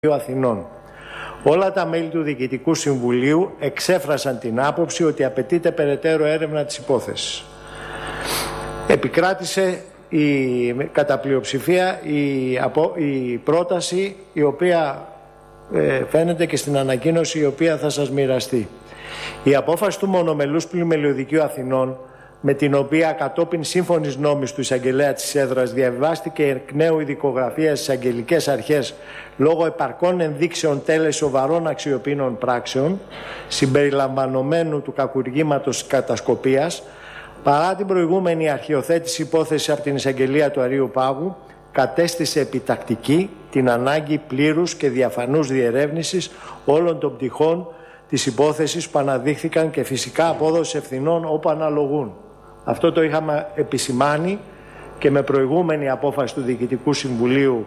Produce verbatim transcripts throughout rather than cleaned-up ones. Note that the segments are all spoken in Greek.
Αθηνών. Όλα τα μέλη του Διοικητικού Συμβουλίου εξέφρασαν την άποψη ότι απαιτείται περαιτέρω έρευνα της υπόθεσης. Επικράτησε η, κατά πλειοψηφία η, απο, η πρόταση η οποία ε, φαίνεται και στην ανακοίνωση η οποία θα σας μοιραστεί. Η απόφαση του Μονομελούς Πλημελιωδικείου Αθηνών, με την οποία κατόπιν σύμφωνης νόμης του εισαγγελέα της έδρας διαβιβάστηκε εκ νέου ειδικογραφία στις αγγελικές αρχές λόγω επαρκών ενδείξεων τέλεσης σοβαρών αξιοποιημένων πράξεων, συμπεριλαμβανομένου του κακουργήματος κατασκοπίας, παρά την προηγούμενη αρχιοθέτηση υπόθεση από την εισαγγελία του Αρείου Πάγου, κατέστησε επιτακτική την ανάγκη πλήρους και διαφανούς διερεύνησης όλων των πτυχών της υπόθεσης που αναδείχθηκαν και φυσικά απόδοση ευθυνών όπου αναλογούν. Αυτό το είχαμε επισημάνει και με προηγούμενη απόφαση του Διοικητικού Συμβουλίου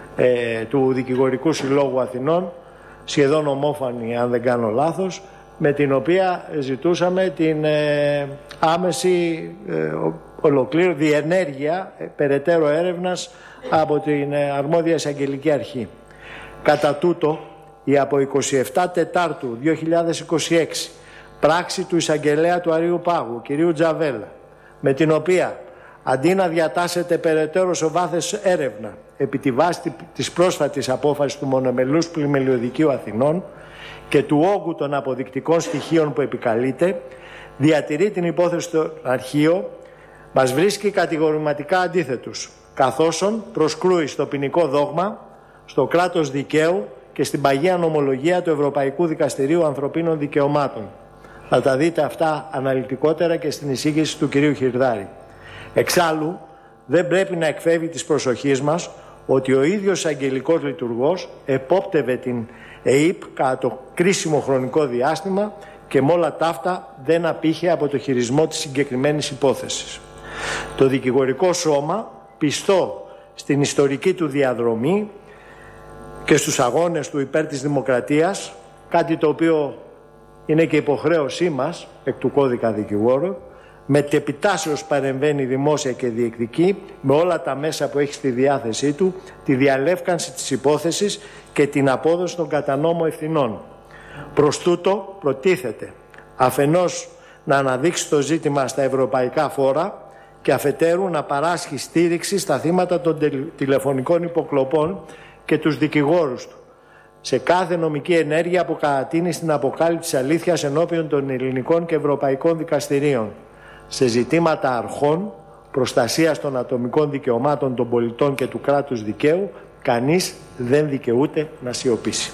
ε, του Δικηγορικού Συλλόγου Αθηνών, σχεδόν ομόφωνη αν δεν κάνω λάθος, με την οποία ζητούσαμε την ε, άμεση ε, ολοκλήρωση, διενέργεια ε, περαιτέρω έρευνας από την ε, αρμόδια εισαγγελική αρχή. Κατά τούτο, η από εικοστή εβδόμη Τετάρτου δύο χιλιάδες είκοσι έξι πράξη του εισαγγελέα του Αρείου Πάγου, κ. Τζαβέλα, με την οποία αντί να διατάσσεται περαιτέρω σε βάθος έρευνα επί τη βάση της πρόσφατης απόφασης του Μονομελούς Πλημελιωδικείου Αθηνών και του όγκου των αποδεικτικών στοιχείων που επικαλείται, διατηρεί την υπόθεση στο αρχείο, μας βρίσκει κατηγορηματικά αντίθετους, καθώς προσκρούει στο ποινικό δόγμα, στο κράτος δικαίου και στην παγία νομολογία του Ευρωπαϊκού Δικαστηρίου Ανθρωπίνων Δικαιωμάτων. Θα τα δείτε αυτά αναλυτικότερα και στην εισήγηση του κυρίου Χιρδάρη. Εξάλλου, δεν πρέπει να εκφεύγει της προσοχής μας ότι ο ίδιος αγγελικός λειτουργός επόπτευε την ΕΥΠ κατά το κρίσιμο χρονικό διάστημα και με όλα τα αυτά δεν απήχε από το χειρισμό της συγκεκριμένης υπόθεσης. Το δικηγορικό σώμα, πιστό στην ιστορική του διαδρομή και στους αγώνες του υπέρ της δημοκρατίας, κάτι το οποίο είναι και υποχρέωσή μας εκ του κώδικα δικηγόρου, με τεπιτάσεως παρεμβαίνει δημόσια και διεκδικεί με όλα τα μέσα που έχει στη διάθεσή του τη διαλεύκανση της υπόθεσης και την απόδοση των κατανόμων ευθυνών. Προς τούτο προτίθεται αφενός να αναδείξει το ζήτημα στα ευρωπαϊκά φόρα και αφετέρου να παράσχει στήριξη στα θύματα των τηλεφωνικών υποκλοπών και τους δικηγόρους του σε κάθε νομική ενέργεια που κατατείνει στην αποκάλυψη της αλήθειας ενώπιον των ελληνικών και ευρωπαϊκών δικαστηρίων σε ζητήματα αρχών, προστασίας των ατομικών δικαιωμάτων των πολιτών και του κράτους δικαίου. Κανείς δεν δικαιούται να σιωπήσει.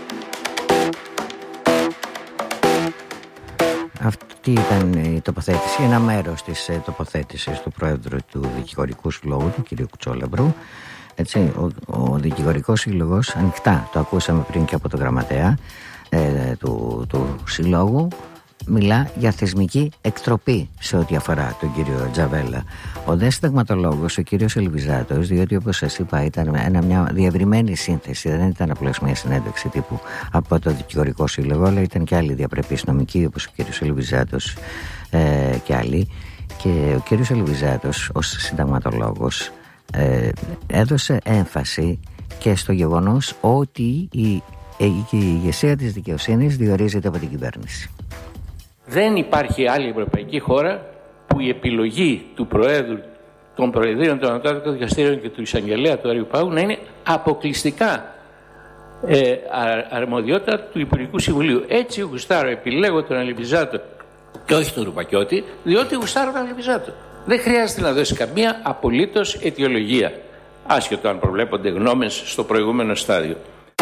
Αυτή ήταν η τοποθέτηση, ένα μέρος της τοποθέτησης του Πρόεδρου του Δικηγορικού Συλλόγου, του κ. Κουτσόλαμπρου. Έτσι, ο, ο Δικηγορικός Σύλλογος, ανοιχτά το ακούσαμε πριν και από το γραμματέα ε, του, του Συλλόγου, μιλά για θεσμική εκτροπή σε ό,τι αφορά τον κύριο Τζαβέλα. Ο δε συνταγματολόγος, ο κύριος Ελβιζάτος, διότι όπως σας είπα ήταν ένα, μια διευρυμένη σύνθεση, δεν ήταν απλώς μια συνέντευξη τύπου από το Δικηγορικό Σύλλογο, αλλά ήταν και άλλοι διαπρεπείς νομικοί όπως ο κύριος Ελβιζάτος ε, και άλλοι. Και ο κύριος Ελβιζάτος ως συνταγματολόγος ε, έδωσε έμφαση και στο γεγονός ότι η, η, η ηγεσία της δικαιοσύνης διορίζεται από την κυβέρνηση. Δεν υπάρχει άλλη ευρωπαϊκή χώρα που η επιλογή του Προέδρου, των Προεδρίων των Ανώτατων Δικαστήριων και του Εισαγγελέα του Αρείου Πάγου να είναι αποκλειστικά ε, αρμοδιότητα του Υπουργικού Συμβουλίου. Έτσι γουστάρω, επιλέγω τον Αλιβιζάτο και όχι τον Ρουπακιώτη, διότι γουστάρω τον Αλιβιζάτο. Δεν χρειάζεται να δώσει καμία απολύτως αιτιολογία, άσχετο αν προβλέπονται γνώμες στο προηγούμενο στάδιο.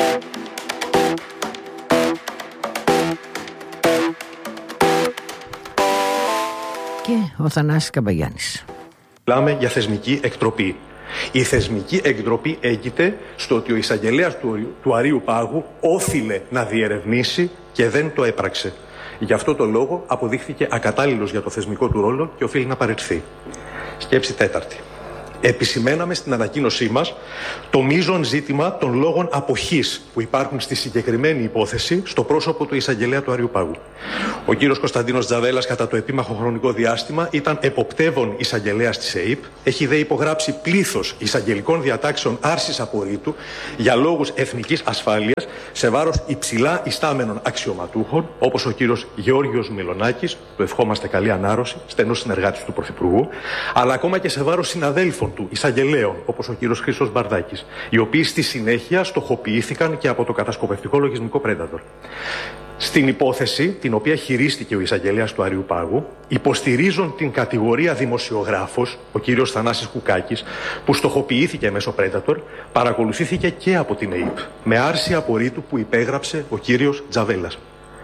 Και ο Θανάσης Καμπαγιάννης. Μιλάμε για θεσμική εκτροπή. Η θεσμική εκτροπή έγκυται στο ότι ο εισαγγελέας του, του Αρείου Πάγου όφιλε να διερευνήσει και δεν το έπραξε. Γι' αυτό το λόγο αποδείχθηκε ακατάλληλος για το θεσμικό του ρόλο και οφείλει να παραιτηθεί. Σκέψη τέταρτη. Επισημέναμε στην ανακοίνωσή μας το μείζον ζήτημα των λόγων αποχής που υπάρχουν στη συγκεκριμένη υπόθεση στο πρόσωπο του εισαγγελέα του Αριού Πάγου. Ο κύριος Κωνσταντίνος Τζαβέλας κατά το επίμαχο χρονικό διάστημα ήταν εποπτεύων εισαγγελέας της ΕΥΠ, έχει δε υπογράψει πλήθος εισαγγελικών διατάξεων άρσης απορρίτου για λόγους εθνικής ασφάλειας σε βάρος υψηλά ιστάμενων αξιωματούχων, όπως ο κύριος Γεώργιος Μιλονάκης, του ευχόμαστε καλή ανάρρωση, στενός συνεργάτης του Πρωθυπουργού, αλλά ακόμα και σε βάρος συναδέλφων του εισαγγελέων, όπως ο κύριος Χρήστος Μπαρδάκης, οι οποίοι στη συνέχεια στοχοποιήθηκαν και από το κατασκοπευτικό λογισμικό Predator. Στην υπόθεση, την οποία χειρίστηκε ο εισαγγελέας του Αριού Πάγου, υποστηρίζουν την κατηγορία δημοσιογράφος, ο κύριος Θανάσης Κουκάκης, που στοχοποιήθηκε μέσω Predator, παρακολουθήθηκε και από την ΕΥΠ, με άρση απορρίτου που υπέγραψε ο κύριος Τζαβέλας.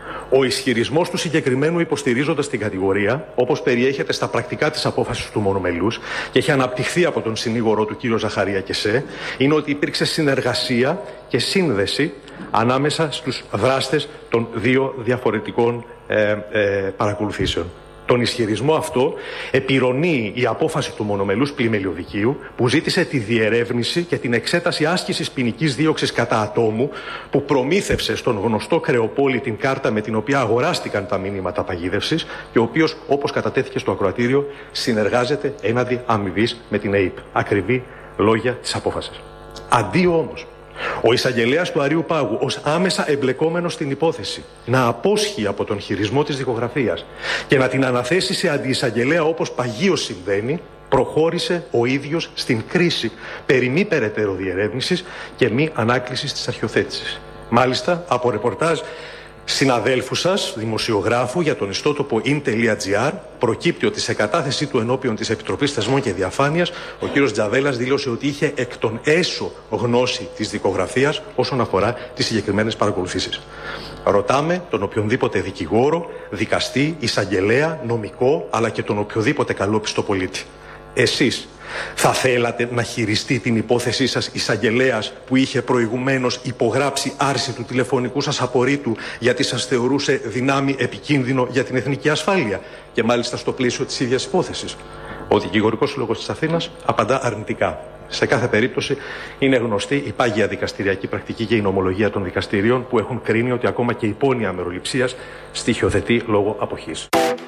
Ο ισχυρισμός του συγκεκριμένου υποστηρίζοντας την κατηγορία, όπως περιέχεται στα πρακτικά της απόφασης του μονομελούς και έχει αναπτυχθεί από τον συνήγορο του κύριο Ζαχαρία Κεσέ, είναι ότι υπήρξε συνεργασία και σύνδεση ανάμεσα στους δράστες των δύο διαφορετικών ε, ε, παρακολουθήσεων. Τον ισχυρισμό αυτό επιρρονεί η απόφαση του μονομελούς πλημελιωδικείου που ζήτησε τη διερεύνηση και την εξέταση άσκησης ποινικής δίωξης κατά ατόμου που προμήθευσε στον γνωστό Κρεοπόλη την κάρτα με την οποία αγοράστηκαν τα μηνύματα παγίδευσης και ο οποίος, όπως κατατέθηκε στο ακροατήριο, συνεργάζεται έναντι αμοιβής με την ΕΥΠ. Ακριβή λόγια της απόφασης. Αντί όμως ο εισαγγελέας του Αριού Πάγου, ως άμεσα εμπλεκόμενος στην υπόθεση, να απόσχει από τον χειρισμό της δικογραφίας και να την αναθέσει σε αντιεισαγγελέα όπως παγίως συμβαίνει, προχώρησε ο ίδιος στην κρίση περί μη περαιτέρω διερεύνησης και μη ανάκλησης της αρχιοθέτησης. Μάλιστα, από ρεπορτάζ συναδέλφου σας, δημοσιογράφου για τον ιστότοπο in.gr, προκύπτει ότι σε κατάθεσή του ενώπιον της Επιτροπής Θεσμών και Διαφάνειας, ο κύριος Τζαβέλας δήλωσε ότι είχε εκ των έσω γνώση της δικογραφίας όσον αφορά τις συγκεκριμένες παρακολουθήσεις. Ρωτάμε τον οποιονδήποτε δικηγόρο, δικαστή, εισαγγελέα, νομικό, αλλά και τον οποιοδήποτε καλόπιστο πολίτη. Εσείς θα θέλατε να χειριστεί την υπόθεσή σας εισαγγελέας που είχε προηγουμένως υπογράψει άρση του τηλεφωνικού σας απορρίτου γιατί σας θεωρούσε δυνάμει επικίνδυνο για την εθνική ασφάλεια και μάλιστα στο πλαίσιο της ίδιας υπόθεσης? Ο Δικηγορικός Σύλλογος της Αθήνας απαντά αρνητικά. Σε κάθε περίπτωση είναι γνωστή η πάγια δικαστηριακή πρακτική και η νομολογία των δικαστηρίων που έχουν κρίνει ότι ακόμα και η υπόνοια αμεροληψίας στοιχειοθετεί λόγω αποχής.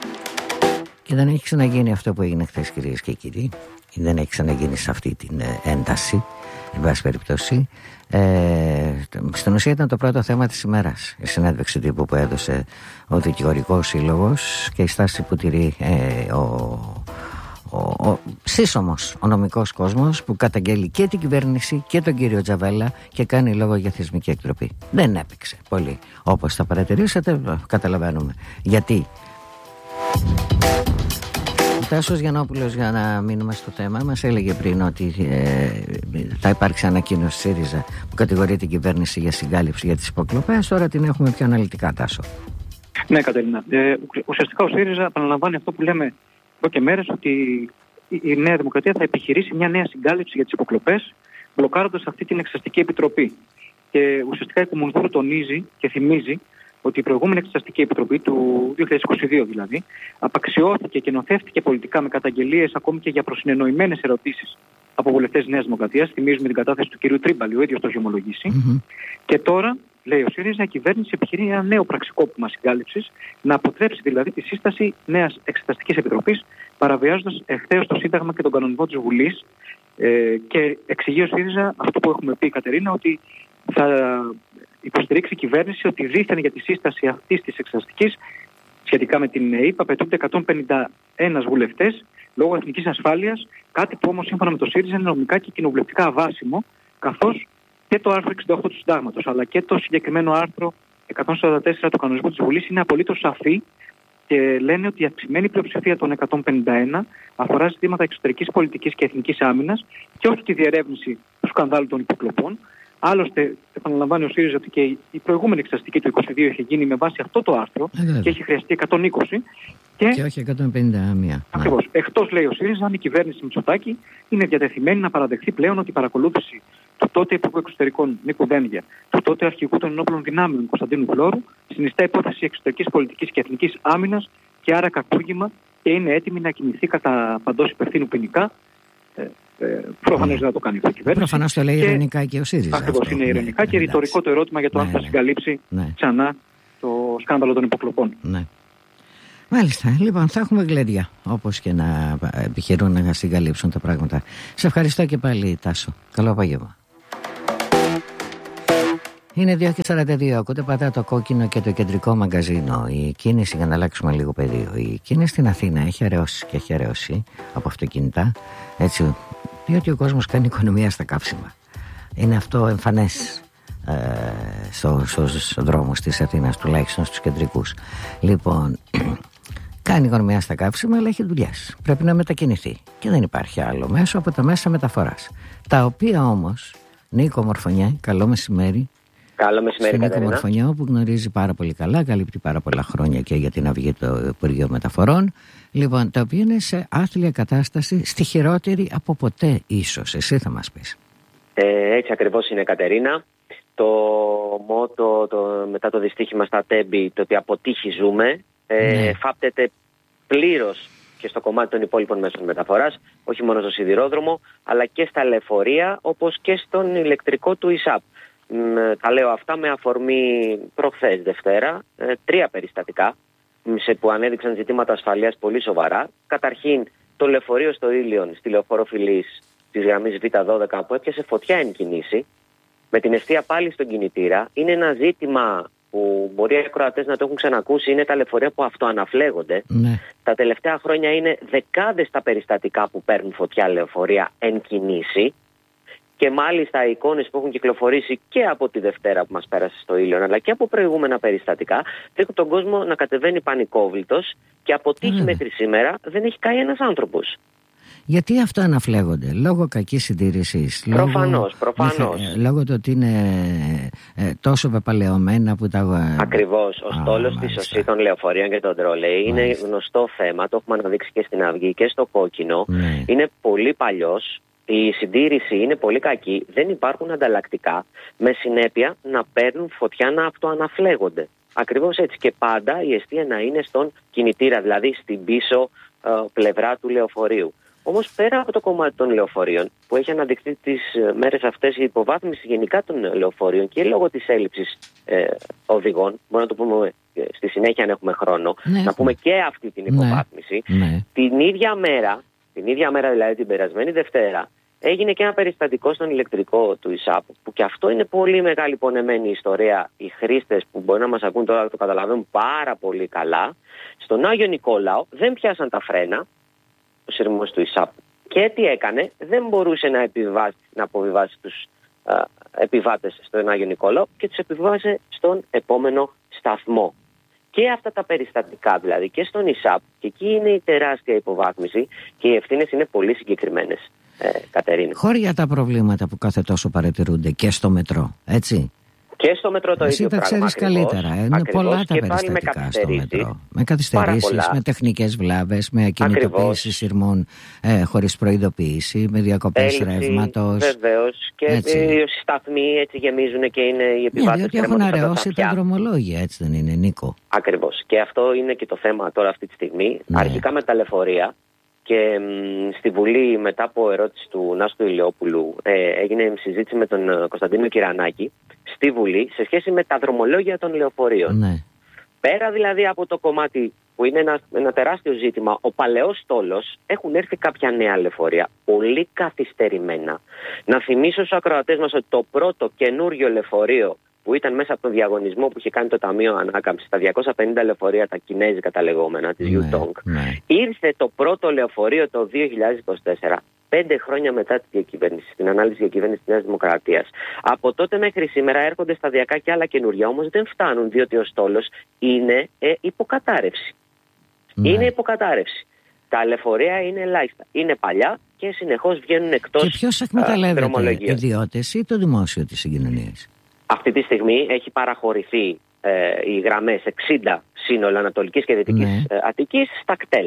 Και δεν έχει ξαναγίνει αυτό που έγινε χθες, κυρίες και κύριοι. Δεν έχει ξαναγίνει σε αυτή την ένταση, εν πάση περιπτώσει. Ε, στην ουσία ήταν το πρώτο θέμα της ημέρας. Η συνέντευξη τύπου που έδωσε ο Δικηγορικός Σύλλογος και η στάση που τηρεί ε, ο, ο, ο σύσσωμος, ο νομικός κόσμος, που καταγγέλει και την κυβέρνηση και τον κύριο Τζαβέλα και κάνει λόγο για θεσμική εκτροπή. Δεν έπαιξε πολύ. Όπως θα παρατηρήσατε, καταλαβαίνουμε γιατί. Ο Τάσος Γιαννόπουλος, για να μείνουμε στο θέμα, μας έλεγε πριν ότι ε, θα υπάρξει ανακοίνωση ΣΥΡΙΖΑ που κατηγορεί την κυβέρνηση για συγκάλυψη για τις υποκλοπές. Τώρα την έχουμε πιο αναλυτικά, Τάσο. Ναι, Κατερίνα. Ε, ουσιαστικά ο ΣΥΡΙΖΑ επαναλαμβάνει αυτό που λέμε εδώ και μέρες, ότι η Νέα Δημοκρατία θα επιχειρήσει μια νέα συγκάλυψη για τις υποκλοπές, μπλοκάροντας αυτή την εξεταστική επιτροπή. Και ουσιαστικά η Κουμουνδούρου τονίζει και θυμίζει ότι η προηγούμενη Εξεταστική Επιτροπή του δύο χιλιάδες είκοσι δύο δηλαδή απαξιώθηκε και νοθεύτηκε πολιτικά με καταγγελίες ακόμη και για προσυνεννοημένες ερωτήσεις από βουλευτές Νέας Δημοκρατίας. Θυμίζουμε την κατάθεση του κυρίου Τρίμπαλη, ο ίδιος το έχει ομολογήσει. Mm-hmm. Και τώρα, λέει ο ΣΥΡΙΖΑ, η κυβέρνηση επιχειρεί ένα νέο πραξικόπημα συγκάλυψης, να αποτρέψει δηλαδή τη σύσταση νέας Εξεταστικής Επιτροπής, παραβιάζοντας ευθέως το Σύνταγμα και τον κανονισμό της Βουλής. Ε, και εξηγεί ο ΣΥΡΙΖΑ αυτό που έχουμε πει, Κατερίνα, ότι θα υποστηρίξει η κυβέρνηση ότι δήθεν για τη σύσταση αυτής της εξεταστικής σχετικά με την ΕΥΠ απαιτούνται εκατόν πενήντα ένα βουλευτές λόγω εθνικής ασφάλειας, κάτι που όμως σύμφωνα με το ΣΥΡΙΖΑ είναι νομικά και κοινοβουλευτικά αβάσιμο, καθώς και το άρθρο εξήντα οκτώ του Συντάγματος αλλά και το συγκεκριμένο άρθρο εκατόν σαράντα τέσσερα του κανονισμού της Βουλής είναι απολύτως σαφή και λένε ότι η αυξημένη πλειοψηφία των εκατόν πενήντα ένα αφορά ζητήματα εξωτερικής πολιτικής και εθνικής άμυνας και όχι τη διερεύνηση του σκανδάλου των υποκλοπών. Άλλωστε, επαναλαμβάνει ο ΣΥΡΙΖΑ ότι και η προηγούμενη εξεταστική του είκοσι δύο είχε γίνει με βάση αυτό το άρθρο ε, και έχει χρειαστεί εκατόν είκοσι. Και, και όχι εκατόν πενήντα μία. Ακριβώς. Εκτός, λέει ο ΣΥΡΙΖΑ, αν η κυβέρνηση Μητσοτάκη είναι διατεθειμένη να παραδεχθεί πλέον ότι η παρακολούθηση του τότε Υπουργού Εξωτερικών Νίκου Δένδια, του τότε Αρχηγού των Ενόπλων Δυνάμεων Κωνσταντίνου Βλώρου, συνιστά υπόθεση εξωτερικής πολιτικής και εθνικής άμυνας και άρα κακούργημα και είναι έτοιμη να κινηθεί κατά παντός υπευθύνου ποινικά. Ε, Προφανώς δεν θα το κάνει η κυβέρνηση. Προφανώς το λέει ειρηνικά και ο ΣΥΡΙΖΑ. Ακριβώς, είναι ειρηνικά ναι, και ρητορικό το ερώτημα για το ναι, αν θα ναι, συγκαλύψει ναι. ξανά το σκάνδαλο των υποκλοπών. Ναι. Μάλιστα, λοιπόν, θα έχουμε γλέντια, όπως και να επιχειρούν να συγκαλύψουν τα πράγματα. Σε ευχαριστώ και πάλι, Τάσο. Καλό απόγευμα. Είναι δύο και σαράντα δύο, ακούτε πατά το κόκκινο και το κεντρικό μαγκαζίνο. Η κίνηση, για να αλλάξουμε λίγο πεδίο, η κίνηση στην Αθήνα έχει αραιώσει και έχει αραιώσει από αυτοκίνητα, έτσι, διότι ο κόσμος κάνει οικονομία στα καύσιμα. Είναι αυτό εμφανές ε, στους στο, στο δρόμους της Αθήνας, τουλάχιστον στους κεντρικούς. Λοιπόν, κάνει οικονομία στα καύσιμα, αλλά έχει δουλειές. Πρέπει να μετακινηθεί και δεν υπάρχει άλλο μέσο από τα μέσα μεταφοράς. Τα οποία όμως, Νίκο Μορφωνιά, καλό μεσημέρι. Καλό μεσημέρι, Νίκο Μορφωνιά, που γνωρίζει πάρα πολύ καλά, καλύπτει πάρα πολλά χρόνια και για την Αυγή το Υπουργείο Μεταφορών. Λοιπόν, τα οποία είναι σε άθλια κατάσταση, στη χειρότερη από ποτέ ίσως. Εσύ θα μας πεις. Ε, έτσι ακριβώς είναι, Κατερίνα. Το μότο το, μετά το δυστύχημα στα Τέμπη, το ότι αποτύχει ζούμε, ε, ναι. φάπτεται πλήρως και στο κομμάτι των υπόλοιπων μέσων μεταφοράς, όχι μόνο στο σιδηρόδρομο, αλλά και στα λεωφορεία, όπως και στον ηλεκτρικό του ΙΣΑΠ. Τα λέω αυτά με αφορμή προχθές Δευτέρα, ε, τρία περιστατικά σε που ανέδειξαν ζητήματα ασφαλείας πολύ σοβαρά. Καταρχήν, το λεωφορείο στο Ήλιον, στη λεωφόρο Φιλής της γραμμής Β δώδεκα, που έπιασε φωτιά εν κινήσει, με την αιστεία πάλι στον κινητήρα. Είναι ένα ζήτημα που μπορεί οι ακροατές να το έχουν ξανακούσει, είναι τα λεωφορεία που αυτοαναφλέγονται. Ναι. Τα τελευταία χρόνια είναι δεκάδες τα περιστατικά που παίρνουν φωτιά λεωφορεία εν κινήσει. Και μάλιστα οι εικόνες που έχουν κυκλοφορήσει και από τη Δευτέρα που μας πέρασε στο Ήλιον, αλλά και από προηγούμενα περιστατικά, δείχνουν τον κόσμο να κατεβαίνει πανικόβλητος και από τύχη μέχρι σήμερα δεν έχει καεί ένας άνθρωπος. Γιατί αυτό αναφλέγονται? Λόγω κακής συντήρησης? Προφανώς, προφανώς. Λόγω, λόγω του ότι είναι ε, τόσο πεπαλαιωμένα που τα... Ακριβώς. Ο στόλος της ΟΣΥ των λεωφορείων και των τρολέι είναι γνωστό θέμα, το έχουμε αναδείξει και στην Αυγή και στο Κόκκινο. Ναι. Είναι πολύ παλιός. Η συντήρηση είναι πολύ κακή, δεν υπάρχουν ανταλλακτικά, με συνέπεια να παίρνουν φωτιά, να αυτοαναφλέγονται. Ακριβώς έτσι, και πάντα η εστία να είναι στον κινητήρα, δηλαδή στην πίσω ε, πλευρά του λεωφορείου. Όμως πέρα από το κομμάτι των λεωφορείων, που έχει αναδειχθεί τις μέρες αυτές η υποβάθμιση γενικά των λεωφορείων και λόγω της έλλειψης ε, οδηγών, μπορούμε να το πούμε ε, στη συνέχεια αν έχουμε χρόνο, ναι. να πούμε και αυτή την υποβάθμιση, ναι. την ίδια μέρα, την ίδια μέρα δηλαδή την περασμένη Δευτέρα, έγινε και ένα περιστατικό στον ηλεκτρικό του ΙΣΑΠ, που και αυτό είναι πολύ μεγάλη πονεμένη ιστορία. Οι χρήστες που μπορεί να μας ακούν τώρα το καταλαβαίνουν πάρα πολύ καλά. Στον Άγιο Νικόλαο δεν πιάσαν τα φρένα, ο σειρμός του ΙΣΑΠ. Και τι έκανε, δεν μπορούσε να, επιβάσει, να αποβιβάσει τους α, επιβάτες στον Άγιο Νικόλαο και τους επιβάσε στον επόμενο σταθμό. Και αυτά τα περιστατικά δηλαδή και στον ΙΣΑΠ, και εκεί είναι η τεράστια υποβάθμιση και οι ευθύνες είναι πολύ συγκεκριμένες, ε, Κατερίνα. Χώρια τα προβλήματα που κάθε τόσο παρατηρούνται και στο μετρό, έτσι. Και στο μετρό το Εσύ ίδιο τα πράγμα. Εσύ τα ξέρεις καλύτερα. Είναι ακριβώς, πολλά τα περιστατικά στο μετρό. Με καθυστερήσεις, με τεχνικές βλάβες, με ακινητοποίηση σειρμών ε, χωρίς προειδοποίηση, με διακοπές ρεύματος. Βεβαίως. Και έτσι. Οι σταθμοί έτσι γεμίζουν και είναι οι επιβάτες. Ναι, διότι έχουν αραιώσει τα δρομολόγια, έτσι δεν είναι, Νίκο? Ακριβώς. Και αυτό είναι και το θέμα τώρα αυτή τη στιγμή. Ναι. Αρχικά με τα λεωφορεία. Και μ, στη Βουλή, μετά από ερώτηση του Νάστου Ηλιόπουλου, ε, έγινε συζήτηση με τον Κωνσταντίνο Κυρανάκη στη Βουλή σε σχέση με τα δρομολόγια των λεωφορείων. Ναι. Πέρα δηλαδή από το κομμάτι που είναι ένα, ένα τεράστιο ζήτημα, ο παλαιός στόλος, έχουν έρθει κάποια νέα λεωφορεία, πολύ καθυστερημένα. Να θυμίσω στους ακροατές μας ότι το πρώτο καινούριο λεωφορείο που ήταν μέσα από τον διαγωνισμό που είχε κάνει το Ταμείο Ανάκαμψης, τα διακόσια πενήντα λεωφορεία, τα κινέζικα τα λεγόμενα, της ναι, Yutong, ναι. ήρθε το πρώτο λεωφορείο το δύο χιλιάδες είκοσι τέσσερα, πέντε χρόνια μετά τη διακυβέρνηση, την ανάλυση διακυβέρνησης της Νέας Δημοκρατίας. Από τότε μέχρι σήμερα έρχονται σταδιακά και άλλα καινούργια, όμως δεν φτάνουν, διότι ο στόλος είναι ε, υποκατάρρευση. Ναι. Είναι υποκατάρρευση. Τα λεωφορεία είναι ελάχιστα. Είναι παλιά και συνεχώς βγαίνουν εκτός δρομολογίας. Και ποιος εκμεταλλεύεται, ιδιώτες ή το δημόσιο της συγκοινωνίας? Αυτή τη στιγμή έχει παραχωρηθεί ε, οι γραμμές εξήντα σύνολα Ανατολικής και Δυτικής ναι. ε, Αττικής στα ΚΤΕΛ.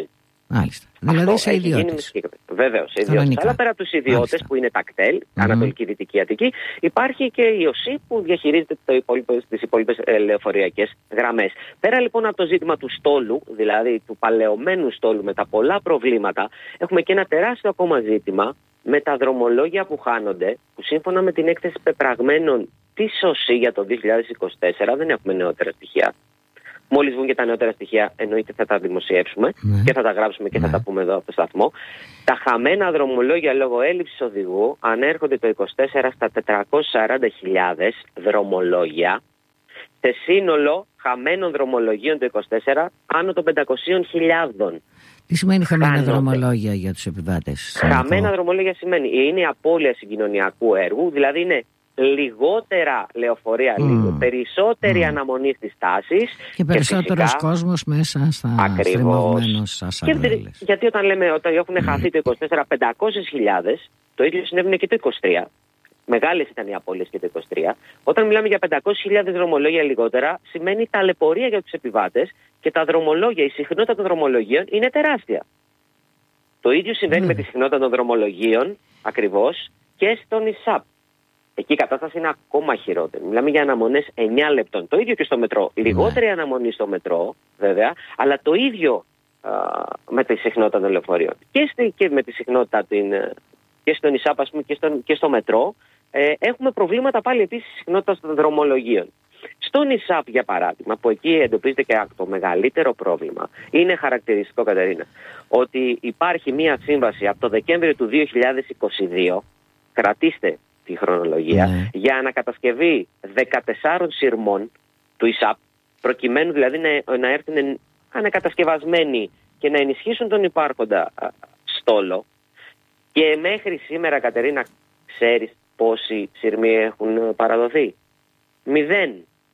Μάλιστα. Δηλαδή σε ιδιώτες. Βεβαίως, σε ιδιώτες. Αλλά πέρα από τους ιδιώτες που είναι τα κτέλ, mm-hmm. Ανατολική Δυτική Αττική, υπάρχει και η ΟΣΥ που διαχειρίζεται τις υπόλοιπες λεωφορειακές γραμμές. Πέρα λοιπόν από το ζήτημα του στόλου, δηλαδή του παλαιωμένου στόλου με τα πολλά προβλήματα, έχουμε και ένα τεράστιο ακόμα ζήτημα με τα δρομολόγια που χάνονται, που σύμφωνα με την έκθεση πεπραγμένων της ΟΣΥ για το δύο χιλιάδες είκοσι τέσσερα δεν έχουμε νεότερα στοιχεία. Μόλις βγουν και τα νεότερα στοιχεία, εννοείται θα τα δημοσιεύσουμε ναι. και θα τα γράψουμε και ναι. θα τα πούμε εδώ από το σταθμό. Τα χαμένα δρομολόγια λόγω έλλειψης οδηγού ανέρχονται το είκοσι τέσσερα στα τετρακόσιες σαράντα χιλιάδες δρομολόγια. Σε σύνολο χαμένων δρομολογίων το είκοσι τέσσερα άνω των πεντακόσιες χιλιάδες. Τι σημαίνει χαμένα Χάνονται. δρομολόγια για τους επιβάτες? Χαμένα δρομολόγια σημαίνει είναι η απώλεια συγκοινωνιακού έργου, δηλαδή είναι λιγότερα λεωφορεία, mm. λίγο, περισσότερη mm. αναμονή στις τάσεις και περισσότερος κόσμος μέσα στα στριμωγμένους ασαρδέλες. Γιατί όταν λέμε ότι έχουν mm. χαθεί το είκοσι τέσσερα πεντακόσιες χιλιάδες, το ίδιο συνέβαινε και το είκοσι τρία. Μεγάλες ήταν οι απώλειες και το είκοσι τρία. Όταν μιλάμε για πεντακόσιες χιλιάδες δρομολόγια λιγότερα, σημαίνει ταλαιπωρία για τους επιβάτες και τα δρομολόγια, η συχνότητα των δρομολογίων είναι τεράστια. Το ίδιο συμβαίνει mm. με τη συχνότητα των δρομολογίων ακριβώς και στον ΙΣΑΠ. Εκεί η κατάσταση είναι ακόμα χειρότερη. Μιλάμε για αναμονές εννιά λεπτών. Το ίδιο και στο μετρό. Λιγότερη ναι. αναμονή στο μετρό, βέβαια, αλλά το ίδιο α, με τη συχνότητα των λεωφορείων. Και, στη, και με τη συχνότητα την, και στον ΙΣΑΠ, ας πούμε, και, στον, και στο μετρό, ε, έχουμε προβλήματα πάλι επίσης συχνότητας των δρομολογίων. Στον ΙΣΑΠ, για παράδειγμα, που εκεί εντοπίζεται και το μεγαλύτερο πρόβλημα, είναι χαρακτηριστικό, Κατερίνα, ότι υπάρχει μία σύμβαση από το Δεκέμβριο του δύο χιλιάδες είκοσι δύο, κρατήστε τη χρονολογία, ναι. για ανακατασκευή δεκατεσσάρων σειρμών του ΙΣΑΠ, προκειμένου δηλαδή να, να έρθουν ανακατασκευασμένοι και να ενισχύσουν τον υπάρχοντα α, στόλο. Και μέχρι σήμερα, Κατερίνα, ξέρεις πόσοι σειρμοί έχουν παραδοθεί? Μηδέν.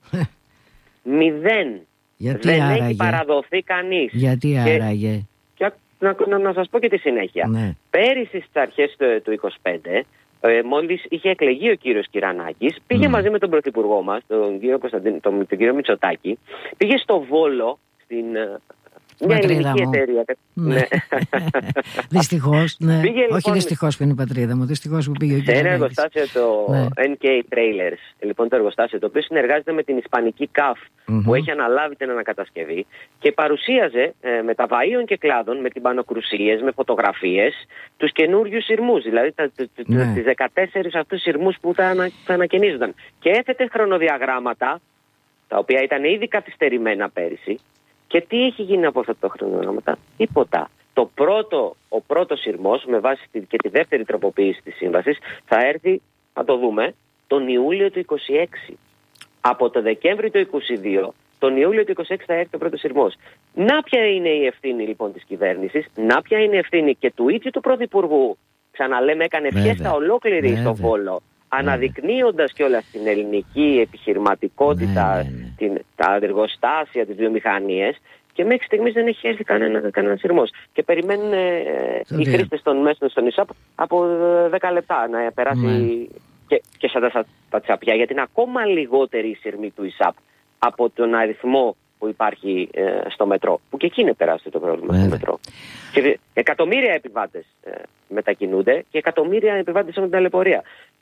Μηδέൻ. Γιατί Δεν άραγε? έχει παραδοθεί κανείς. Γιατί άραγε? Και, και, να, να, να σας πω και τη συνέχεια. Ναι. Πέρυσι στις αρχές του, του είκοσι πέντε, ε, μόλις είχε εκλεγεί ο κύριος Κυρανάκης, πήγε mm. μαζί με τον πρωθυπουργό μας, τον κύριο, Κωνσταντίνο, τον, τον κύριο Μητσοτάκη, πήγε στο Βόλο, στην... μια ελληνική εταιρεία. Ναι. Δυστυχώς, ναι. Πήγε, όχι λοιπόν, δυστυχώς που είναι η πατρίδα μου, δυστυχώς που πήγε ο κύριος. Σε ένα εργοστάσιο το ναι. εν κέι Trailers, λοιπόν το εργοστάσιο, το οποίο συνεργάζεται με την ισπανική ΚΑΦ, mm-hmm. που έχει αναλάβει την ανακατασκευή και παρουσίαζε ε, με τα βαΐων και κλάδων, με τυμπανοκρουσίες, με φωτογραφίες, τους καινούριους σειρμούς, δηλαδή τα, τα, ναι. τις δεκατέσσερις αυτούς σειρμούς που θα, ανα, θα ανακαινίζονταν. Και έθετε χρονοδιαγράμματα, τα οποία ήταν ήδη καθυστερημένα πέρυσι. Και τι έχει γίνει από αυτά τα χρονοδιαγράμματα? Τίποτα. Το πρώτο, ο πρώτος σειρμός, με βάση και τη δεύτερη τροποποίηση της σύμβασης, θα έρθει, θα το δούμε, τον Ιούλιο του είκοσι έξι. Από το Δεκέμβρη του είκοσι δύο, τον Ιούλιο του είκοσι έξι θα έρθει ο πρώτος σειρμός. Να ποια είναι η ευθύνη λοιπόν της κυβέρνησης, να ποια είναι η ευθύνη και του ίδιου του Πρωθυπουργού. Ξαναλέμε, έκανε φιέστα ολόκληρη Βέβαια. στο Βόλο, αναδεικνύοντας κιόλας την ελληνική επιχειρηματικότητα, ναι, ναι, ναι. Την, τα εργοστάσια, τις βιομηχανίες, και μέχρι στιγμής δεν έχει έρθει κανένα, κανένα σειρμός. Και περιμένουν ε, οι χρήστες των μέσων στον ΙΣΑΠ από δέκα λεπτά να περάσει ναι. και, και σαν τα, τα τσαπιά, γιατί είναι ακόμα λιγότερη η σειρμή του ΙΣΑΠ από τον αριθμό που υπάρχει ε, στο μετρό, που και εκεί είναι τεράστιο το πρόβλημα Βέβαια. στο μετρό. Και εκατομμύρια επιβάτες ε, μετακινούνται και εκατομμύρια επιβάτες έχουν ταλαιπωρία.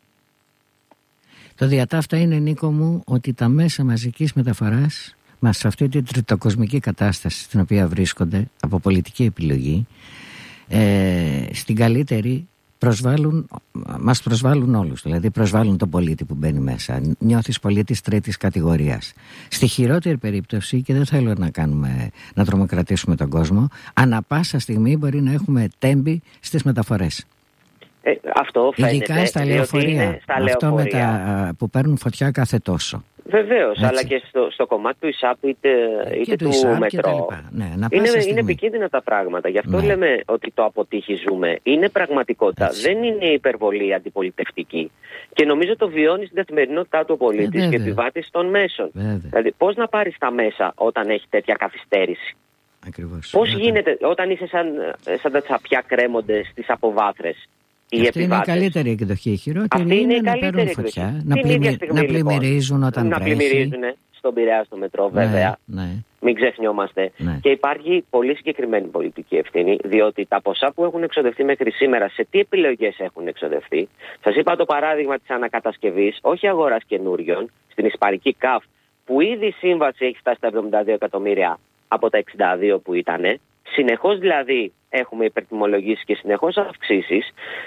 Το διατάφτα είναι, Νίκο μου, ότι τα μέσα μαζικής μεταφοράς μας σε αυτή την τριτοκοσμική κατάσταση στην οποία βρίσκονται από πολιτική επιλογή, ε, στην καλύτερη προσβάλλουν, μας προσβάλλουν όλους. Δηλαδή προσβάλλουν τον πολίτη που μπαίνει μέσα. Νιώθεις πολίτης τρίτης κατηγορίας. Στη χειρότερη περίπτωση, και δεν θέλω να κάνουμε, να τρομοκρατήσουμε τον κόσμο, ανά πάσα στιγμή μπορεί να έχουμε τέμπη στις μεταφορές. Ε, αυτό φαίνεται. Ειδικά στα λεωφορεία. Στα αυτό λεωφορεία. Με τα, που παίρνουν φωτιά κάθε τόσο. Βεβαίως, αλλά και στο, στο κομμάτι του ΙΣΑΠ είτε, είτε του ΙΣΑΠ μετρό. Ναι, είναι, είναι επικίνδυνα τα πράγματα. Γι' αυτό ναι. λέμε ότι το αποτύχει ζούμε. Είναι πραγματικότητα. Έτσι. Δεν είναι υπερβολή αντιπολιτευτική. Και νομίζω το βιώνει στην καθημερινότητά του ο πολίτης ε, και επιβάτης των μέσων. Βέβαια. Δηλαδή, πώς να πάρεις τα μέσα όταν έχει τέτοια καθυστέρηση? Ακριβώς. Πώς Βέβαια. γίνεται όταν είσαι σαν, σαν τα τσαπιά κρέμονται στις αποβάθρες? Αυτή επιβάτες. Είναι η καλύτερη εκδοχή. Η χειρότερη Αυτή είναι, είναι η να καλύτερη παίρνουν εκδοχή. φωτιά, να, πλημμυ... στιγμή, να πλημμυρίζουν λοιπόν, όταν να βρέχει. πλημμυρίζουν στον Πειραιά στο μετρό, βέβαια. Ναι, ναι. Μην ξεχνιόμαστε. Ναι. Και υπάρχει πολύ συγκεκριμένη πολιτική ευθύνη, διότι τα ποσά που έχουν εξοδευτεί μέχρι σήμερα, σε τι επιλογές έχουν εξοδευτεί. Σας είπα το παράδειγμα της ανακατασκευής, όχι αγοράς καινούριων, στην Ισπανική ΚΑΦ, που ήδη η σύμβαση έχει φτάσει στα εβδομήντα δύο εκατομμύρια από τα εξήντα δύο που ήταν. Συνεχώς δηλαδή έχουμε υπερτιμολογήσει και συνεχώς αυξήσεις.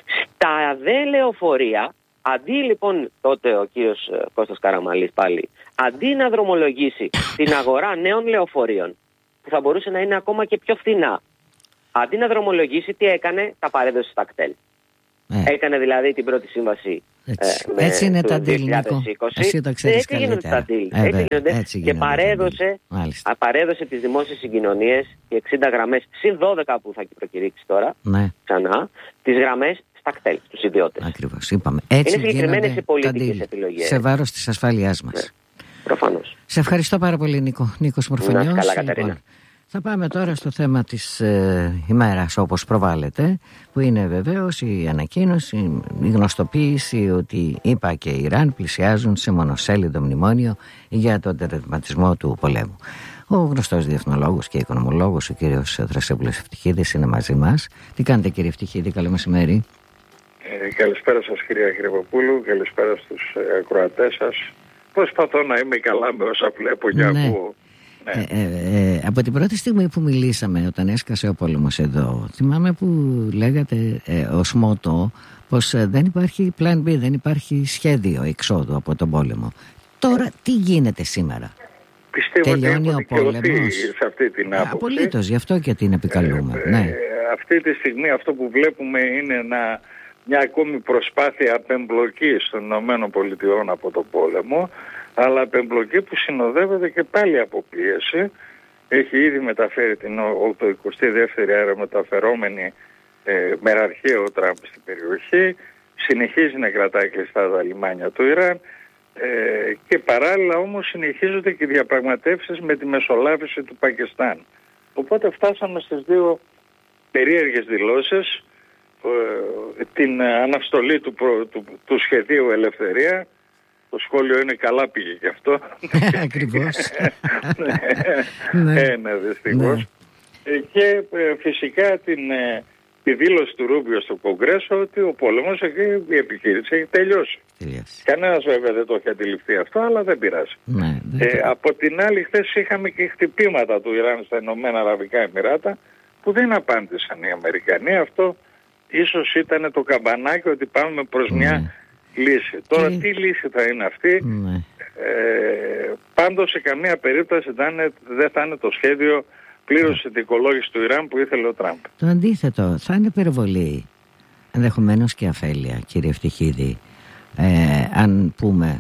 Στα δε λεωφορεία, αντί λοιπόν τότε ο κύριος Κώστας Καραμαλής πάλι, αντί να δρομολογήσει την αγορά νέων λεωφορείων, που θα μπορούσε να είναι ακόμα και πιο φθηνά, αντί να δρομολογήσει, τι έκανε, τα παρέδωσε στα κτέλ. Ε. Έκανε δηλαδή την πρώτη σύμβαση. Έτσι, ε, έτσι είναι τα deal, Νίκο. Εσύ το ξέρεις έτσι καλύτερα. Γίνονται τα deal. Ε, έτσι γίνονται. Και παρέδωσε, παρέδωσε τις δημόσιες συγκοινωνίες και εξήντα γραμμές, συν δώδεκα που θα προκηρύξει τώρα, ναι. ξανά, τις γραμμές στα κτέλ, στους ιδιώτες. Ακριβώς, είπαμε. Έτσι είναι συγκεκριμένες οι πολιτικές επιλογές. Σε βάρος της ασφάλειάς μας. Ναι, προφανώς. Σε ευχαριστώ πάρα πολύ, Νίκο. Νίκος Μορφωνιός. Να καλά, Κατερίνα. Λοιπόν, θα πάμε τώρα στο θέμα της ε, ημέρας όπως προβάλλεται, που είναι βεβαίως η ανακοίνωση, η γνωστοποίηση ότι ΗΠΑ και η Ιράν πλησιάζουν σε μονοσέλιδο μνημόνιο για τον τερματισμό του πολέμου. Ο γνωστός διεθνολόγος και οικονομολόγος, ο κύριος Θρασέμπουλος Ευτυχίδης, είναι μαζί μας. Τι κάνετε, κύριε Ευτυχίδη, καλό μεσημέρι. Ε, καλησπέρα σας, κυρία Γρηγοπούλου, καλησπέρα στους ακροατές σας. Προσπαθώ να είμαι καλά με όσα βλέπω και ναι. ακούω. Ναι. Ε, ε, ε, από την πρώτη στιγμή που μιλήσαμε, όταν έσκασε ο πόλεμος εδώ, θυμάμαι που λέγατε ε, ως μότο πως ε, δεν υπάρχει plan B, δεν υπάρχει σχέδιο εξόδου από τον πόλεμο. Τώρα τι γίνεται σήμερα? Πιστεύω τελειώνει ότι ο πόλεμος σε αυτή την άποψη. Απολύτως, γι' αυτό και την επικαλούμε. Ε, ναι. ε, αυτή τη στιγμή αυτό που βλέπουμε είναι ένα, μια ακόμη προσπάθεια απεμπλοκής των ΗΠΑ από τον πόλεμο, αλλά απεμπλοκή που συνοδεύεται και πάλι από πίεση. Έχει ήδη μεταφέρει την ογδοηκοστή δεύτερη αερομεταφερόμενη ε, μεραρχία ο Τραμπ στην περιοχή, συνεχίζει να κρατάει κλειστά τα λιμάνια του Ιράν ε, και παράλληλα όμως συνεχίζονται και διαπραγματεύσεις με τη μεσολάβηση του Πακιστάν. Οπότε φτάσαμε στις δύο περίεργες δηλώσεις, ε, την αναστολή του, προ, του, του σχεδίου Ελευθερία. Το σχόλιο είναι καλά, πήγε και αυτό. Ακριβώς. ναι, ναι, δυστυχώς. Ναι. Και ε, φυσικά την, ε, τη δήλωση του Ρούμπιο στο Κογκρέσο ότι ο πόλεμος, η επιχείρηση έχει τελειώσει. Τελειώσει. Κανένας βέβαια δεν το έχει αντιληφθεί αυτό, αλλά δεν πειράζει. Ναι, ε, από την άλλη, χθες είχαμε και χτυπήματα του Ιράν στα Ηνωμένα Αραβικά Εμιράτα που δεν απάντησαν οι Αμερικανοί. Αυτό ίσως ήταν το καμπανάκι ότι πάμε προς ναι. μια λύση. Τώρα τι λύση θα είναι αυτή? Ναι. Ε, πάντως σε καμία περίπτωση δεν θα είναι το σχέδιο πλήρους συνθηκολόγησης του Ιράν που ήθελε ο Τραμπ. Το αντίθετο, θα είναι υπερβολή, ενδεχομένως και αφέλεια, κύριε Ευτυχίδη, ε, αν πούμε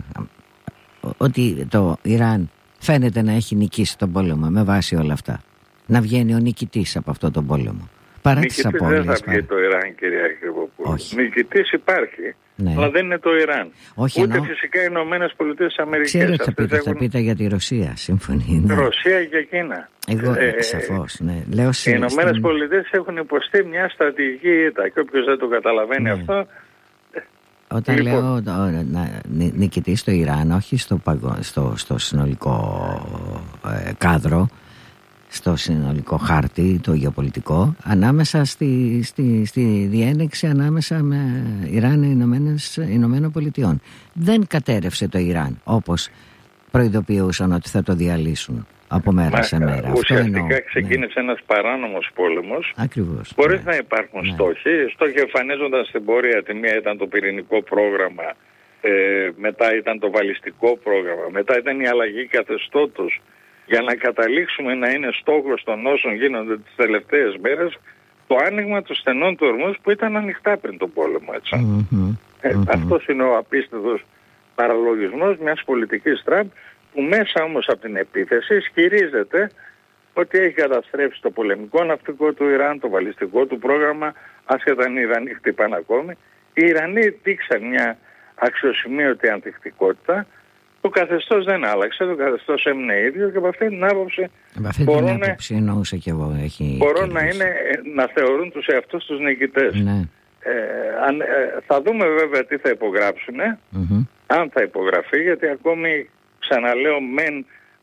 ότι το Ιράν φαίνεται να έχει νικήσει τον πόλεμο με βάση όλα αυτά. Να βγαίνει ο νικητής από αυτό τον πόλεμο. Παρά τις απώλειες. Δεν θα βγει το Ιράν, κυρία Κρυβοπούλου. Νικητής υπάρχει. Ναι. Αλλά δεν είναι το Ιράν. Όχι, ούτε εννοώ... φυσικά οι Ηνωμένες Πολιτείες Αμερικής. Ξέρω ότι θα πείτε, έχουν... θα πείτε για τη Ρωσία, σύμφωνοι. Ναι. Ρωσία και Κίνα. Εγώ, ε, σαφώς, ναι. Λέω οι Ηνωμένες Πολιτείες έχουν υποστεί μια στρατηγική ήττα και όποιος δεν το καταλαβαίνει ναι. αυτό... Όταν λοιπόν... λέω να νικητή στο Ιράν, όχι στο, παγκο... στο, στο συνολικό ε, κάδρο, στο συνολικό χάρτη, το γεωπολιτικό, ανάμεσα στη, στη, στη διένεξη ανάμεσα με Ιράν και Ηνωμένων Πολιτειών. Δεν κατέρευσε το Ιράν, όπως προειδοποιούσαν ότι θα το διαλύσουν από μέρα Μα, σε μέρα. Ουσιαστικά Αυτό εννοώ, ξεκίνησε ναι. ένας παράνομος πόλεμος. Ακριβώς. Χωρίς ναι. να υπάρχουν ναι. στόχοι. Στόχοι εμφανίζονταν στην πορεία. Τη μία ήταν το πυρηνικό πρόγραμμα, ε, μετά ήταν το βαλιστικό πρόγραμμα, μετά ήταν η αλλαγή καθεστώτος, για να καταλήξουμε να είναι στόχος των όσων γίνονται τις τελευταίες μέρες το άνοιγμα των στενών του ορμούς που ήταν ανοιχτά πριν τον πόλεμο. Έτσι. Mm-hmm. Ε, mm-hmm. Αυτός είναι ο απίστευτος παραλογισμός μιας πολιτικής Τραμπ που μέσα όμως από την επίθεση ισχυρίζεται ότι έχει καταστρέψει το πολεμικό ναυτικό του Ιράν, το βαλιστικό του πρόγραμμα, άσχετα αν οι Ιρανοί χτυπάν ακόμη. Οι Ιρανοί δείξαν μια αξιοσημείωτη ανθεκτικότητα. Το καθεστώς δεν άλλαξε, το καθεστώς έμεινε ίδιο και από αυτή την άποψη μπορούν, άποψη, εννοούσα και εγώ, έχει μπορούν να, είναι, να θεωρούν τους εαυτούς τους νικητές. Ναι. Ε, αν, ε, θα δούμε βέβαια τι θα υπογράψουν, mm-hmm. αν θα υπογραφεί, γιατί ακόμη ξαναλέω μεν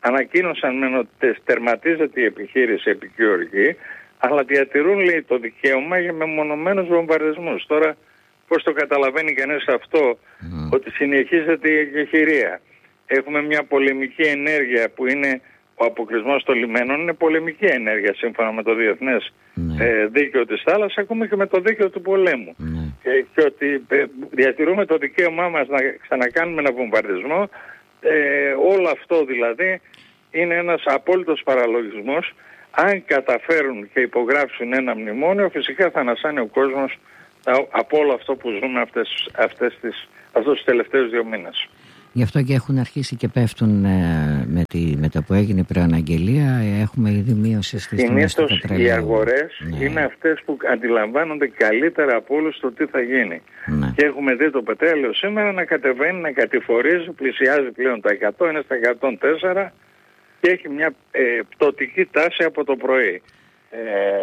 ανακοίνωσαν μεν ότι τερματίζεται η επιχείρηση επικυοργή, αλλά διατηρούν, λέει, το δικαίωμα για μεμονωμένους βομβαρδισμούς. Τώρα πώς το καταλαβαίνει κανείς αυτό, mm. ότι συνεχίζεται η εκεχηρία. Έχουμε μια πολεμική ενέργεια που είναι ο αποκλεισμός των λιμένων, είναι πολεμική ενέργεια σύμφωνα με το διεθνές mm. ε, δίκαιο της θάλασσας, ακόμη και με το δίκαιο του πολέμου. Mm. Και, και ότι ε, διατηρούμε το δικαίωμά μας να ξανακάνουμε ένα βομβαρδισμό. Ε, όλο αυτό δηλαδή είναι ένας απόλυτος παραλογισμός. Αν καταφέρουν και υπογράψουν ένα μνημόνιο, φυσικά θα ανασάνει ο κόσμος από όλο αυτό που ζούμε αυτές, αυτές τις, αυτούς τους τελευταίους δύο μήνες. Γι' αυτό και έχουν αρχίσει και πέφτουν ε, με, τη, με το που έγινε η προαναγγελία, έχουμε ήδη μείωση στις τιμές του πετρελαίου. Οι αγορές ναι. είναι αυτές που αντιλαμβάνονται καλύτερα από όλους το τι θα γίνει. Ναι. Και έχουμε δει το πετρέλαιο σήμερα να κατεβαίνει, να κατηφορίζει, πλησιάζει πλέον τα εκατό, είναι στα εκατόν τέσσερα και έχει μια ε, πτωτική τάση από το πρωί. Ε,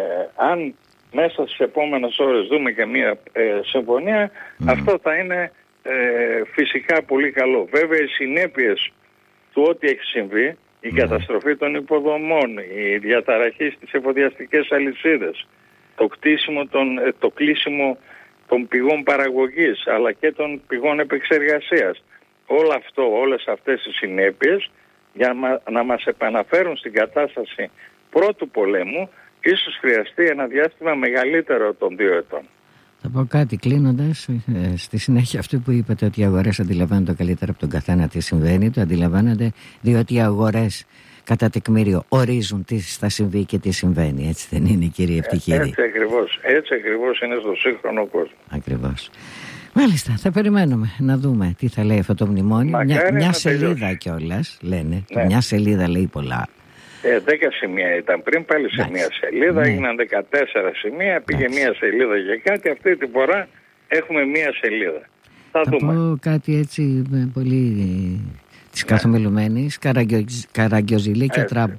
αν μέσα στις επόμενες ώρες δούμε και μια ε, συμφωνία, mm. αυτό θα είναι ε, φυσικά πολύ καλό. Βέβαια οι συνέπειες του ό,τι έχει συμβεί, η mm. καταστροφή των υποδομών, η διαταραχή στις εφοδιαστικές αλυσίδες, το, κτίσιμο των, το κλείσιμο των πηγών παραγωγής αλλά και των πηγών επεξεργασίας, όλο αυτό, όλες αυτές οι συνέπειες για να μας επαναφέρουν στην κατάσταση πρώτου πολέμου, ίσως χρειαστεί ένα διάστημα μεγαλύτερο των δύο ετών. Θα πω κάτι κλείνοντας, ε, στη συνέχεια αυτό που είπατε ότι οι αγορές αντιλαμβάνονται καλύτερα από τον καθένα τι συμβαίνει, το αντιλαμβάνονται διότι οι αγορές κατά τεκμήριο ορίζουν τι θα συμβεί και τι συμβαίνει, έτσι δεν είναι κύριε Ευτυχίδη? Έτσι ακριβώς, έτσι ακριβώς είναι στο σύγχρονο κόσμο. Ακριβώς. Μάλιστα, θα περιμένουμε να δούμε τι θα λέει αυτό το μνημόνιο. Μακάρι μια, μια σελίδα κιόλας λένε, ναι. μια σελίδα λέει πολλά. Ε, δέκα σημεία ήταν πριν, πάλι σε μια σελίδα, ναι. έγιναν δεκατέσσερα σημεία, πήγε Άξι. μια σελίδα για κάτι, αυτή τη φορά έχουμε μια σελίδα. Θα, θα δούμε. πω κάτι έτσι πολύ της ναι. καθομιλουμένης, Καραγκιόζηλη και Τραμπ.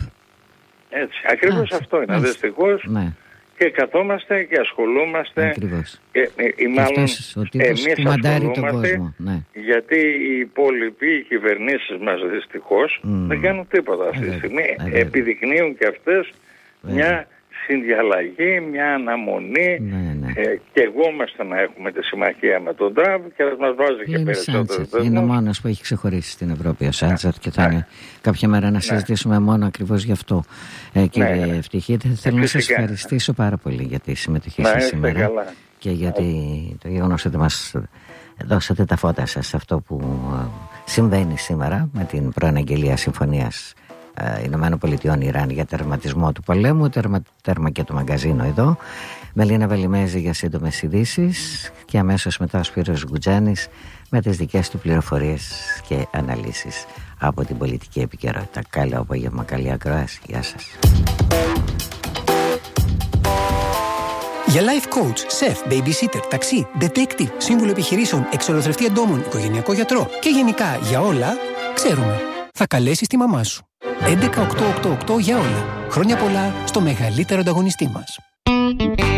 Έτσι, ακριβώς αυτό είναι, δυστυχώς. Ναι. Και καθόμαστε και ασχολούμαστε. Ακριβώς. Και, ή μάλλον εμείς ασχολούμαστε, ναι. γιατί οι υπόλοιποι, οι κυβερνήσεις μας δυστυχώς, mm. δεν κάνουν τίποτα αυτή τη στιγμή. Επιδεικνύουν και αυτές Βέβαια. μια συνδιαλλαγή, μια αναμονή. Ναι, ναι. Ε, και εγώ είμαστε να έχουμε τη συμμαχία με τον Τραμπ και να μας βάζει και περισσότερο. Είναι ο μόνος που έχει ξεχωρίσει στην Ευρώπη ο Σάντσεφ και θα ναι. είναι κάποια μέρα να ναι. συζητήσουμε μόνο ακριβώς γι' αυτό. Ε, κύριε ναι, ναι. Ευτυχίδη, θέλω να σας ευχαριστήσω πάρα πολύ για τη συμμετοχή σας σήμερα καλά. και για το γεγονός ότι μας δώσατε τα φώτα σας σε αυτό που συμβαίνει σήμερα με την προαναγγελία συμφωνίας Ηνωμένων Πολιτειών Ιράν για τερματισμό του πολέμου, τερμα, τέρμα και το μαγκαζίνο εδώ. Μελίνα Βελιμέζη για σύντομες ειδήσεις και αμέσως μετά ο Σπύρος Γκουτζάνης με τις δικές του πληροφορίες και αναλύσεις από την πολιτική επικαιρότητα. Καλό απόγευμα, καλή ακρόαση. Γεια σας. Για life coach, chef, babysitter, ταξί, detective, σύμβουλο επιχειρήσεων, εξολοθρευτή εντόμων, οικογενειακό γιατρό και γενικά για όλα, ξέρουμε. Θα καλέσεις τη μαμά σου. έντεκα οκτώ οκτώ οκτώ για όλα. Χρόνια πολλά στο μεγαλύτερο ανταγωνιστή μας.